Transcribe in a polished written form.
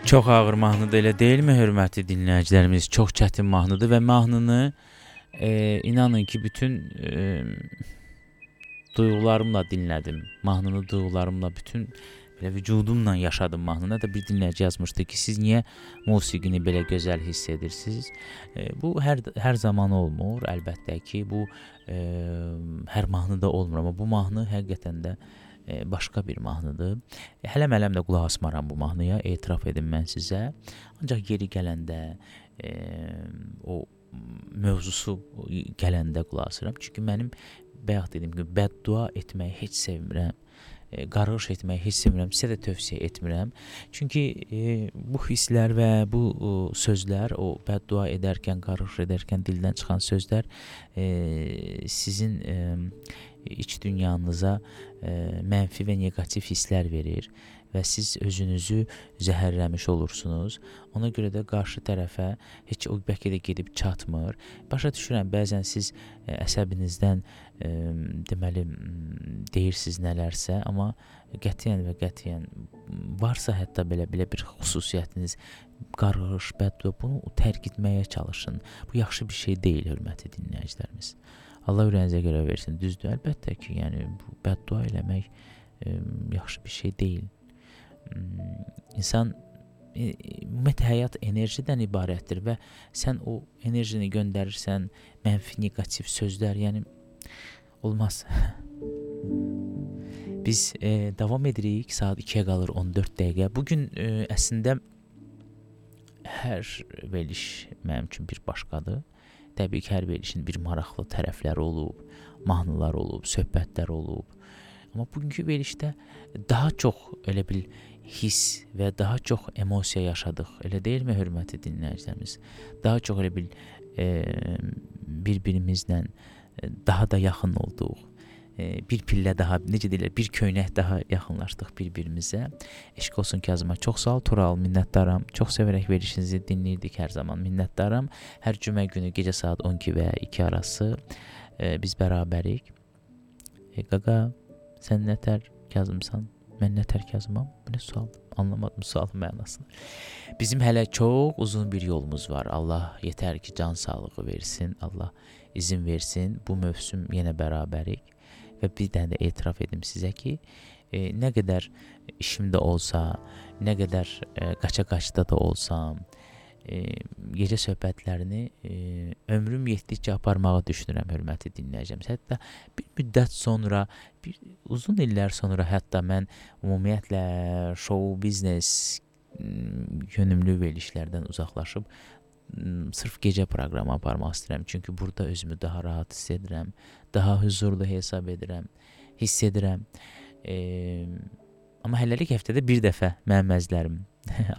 Çox ağır mahnıdır, elə deyilmi hörmətli dinləyicilərimiz? Çox çətin mahnıdır və mahnını inanın ki, bütün duyğularımla dinlədim. Mahnını duyğularımla, bütün belə vücudumla yaşadım mahnını. Da bir dinləyici yazmışdı ki, siz niyə musiqini belə gözəl hiss edirsiniz? Bu hər zaman olmur, əlbəttə ki, bu hər mahnıda olmur, amma bu mahnı həqiqətən də başqa bir mahnıdır. Hələm-hələm də qulaq asmaram bu mahnıya, etiraf edim mən sizə. Ancaq yeri gələndə, o mövzusu gələndə qulaq asıram. Çünki mənim bayaq dediyim kimi bəddua etməyi heç sevmirəm. Qarğış etməyi heç sevmirəm, sizə də tövsiyə etmirəm. Çünki bu hisslər və bu sözlər, o bəddua edərkən, qarğış edərkən dildən çıxan sözlər sizin iç dünyanıza mənfi və neqativ hisslər verir və siz özünüzü zəhərləmiş olursunuz. Ona görə də qarşı tərəfə heç o bəlkə də gedib çatmır. Başa düşürəm, bəzən siz əsəbinizdən deməli deyirsiniz nələrsə, amma qətiyyən və qətiyyən varsa hətta belə bir xüsusiyyətiniz, qarğış, bəddua, bunu tərk etməyə çalışın. Bu yaxşı bir şey deyil, hörmətli dinləyicilərimiz. Allah ürəyinizə görə versin. Düzdür, əlbəttə ki, yəni bu bəddua eləmək yaxşı bir şey deyil. İnsan ümumiyyətlə həyat enerjidən ibarətdir və sən o enerjini göndərirsən, mənfi, neqativ sözlər, yəni olmaz. Biz davam edirik, saat 2-yə qalır 14 dəqiqə. Bugün əslində hər veriliş mənim üçün bir başqadır. Təbii ki, hər verilişin bir maraqlı tərəfləri olub, mahnılar olub, söhbətlər olub. Amma bugünkü verilişdə daha çox elə bil hiss və daha çox emosiya yaşadıq. Elə deyilmi, hörmətli dinləyicilərimiz? Daha çox elə bil bir-birimizlə daha da yaxın olduq. Bir pillə daha, necə deyirlər, bir köynək daha yaxınlaşdıq bir-birimizə. Eşq olsun Kazıma, çox sağ ol, Tural, minnətdaram. Çox sevərək verilişinizi dinləyirdik hər zaman, minnətdaram. Hər cümə günü gecə saat 12 və 2 arası biz bərabərik. Qaqa, sən nətər Kazımsan? Mən nətər Kazımam? Bu nə sualdır? Anlamadım sualın mənasını. Bizim hələ çox uzun bir yolumuz var. Allah yetər ki, can sağlığı versin. Allah izin versin. Bu mövsüm yenə bərabərik. Və bir dənə də etiraf edim sizə ki, nə qədər işimdə olsa, nə qədər qaça-qaçda da olsam, gecə söhbətlərini ömrüm yetdikcə aparmağı düşünürəm, hörmətli dinləyəcəm. Hətta bir müddət sonra, uzun illər sonra hətta mən ümumiyyətlə show biznes yönümlü verilişlərdən uzaqlaşıb sırf gecə proqramı aparmaq istəyirəm. Çünki burada özümü daha rahat hiss edirəm, daha huzurlu hesab edirəm, hiss edirəm. Amma hələlik həftədə bir dəfə mənim əzlərim